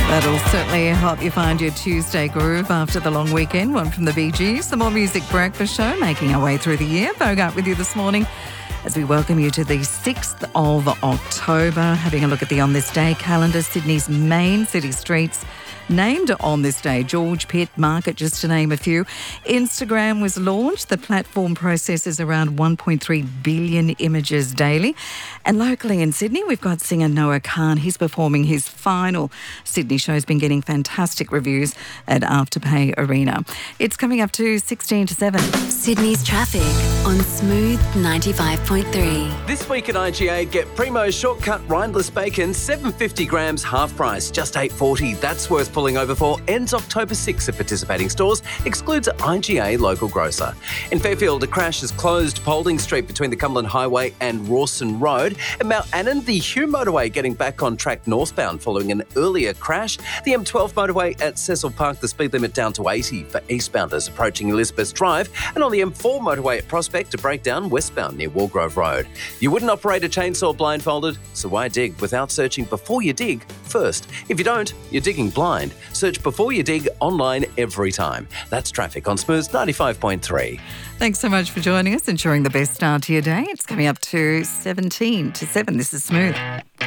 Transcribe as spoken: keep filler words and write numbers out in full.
That'll certainly help you find your Tuesday groove after the long weekend. One from the Bee Gees, the More Music Breakfast Show, making our way through the year. Bogart with you this morning as we welcome you to the sixth of October. Having a look at the On This Day calendar, Sydney's main city streets named on this day: George Pitt Market, just to name a few. Instagram was launched. The platform processes around one point three billion images daily. And locally in Sydney, we've got singer Noah Khan. He's performing his final Sydney show. He's been getting fantastic reviews at Afterpay Arena. It's coming up to sixteen to seven. Sydney's traffic on Smooth ninety-five point three. This week at I G A, get Primo Shortcut Rindless Bacon, seven hundred fifty grams, half price, just eight dollars forty. That's worth pulling over for. Ends October sixth at participating stores. Excludes I G A local grocer. In Fairfield, a crash has closed Paulding Street between the Cumberland Highway and Rawson Road. At Mount Annan, the Hugh motorway getting back on track northbound following an earlier crash. The M twelve motorway at Cecil Park, the speed limit down to eighty for eastbounders approaching Elizabeth Drive. And on the M four motorway at Prospect, a breakdown westbound near Walgrove Road. You wouldn't operate a chainsaw blindfolded, so why dig without searching before you dig first? If you don't, you're digging blind. Search Before You Dig online every time. That's traffic on Smooth ninety-five point three. Thanks so much for joining us, ensuring the best start to your day. It's coming up to seventeen to seven. This is Smooth.